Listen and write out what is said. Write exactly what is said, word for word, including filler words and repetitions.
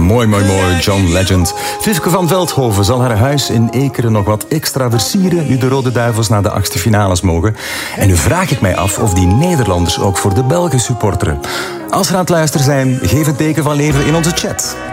Mooi, mooi, mooi. John Legend. Vivke van Veldhoven zal haar huis in Ekeren nog wat extra versieren nu de Rode Duivels naar de achtste finales mogen. En nu vraag ik mij af of die Nederlanders ook voor de Belgen supporteren. Als ze aan het luisteren zijn, geef een teken van leven in onze chat.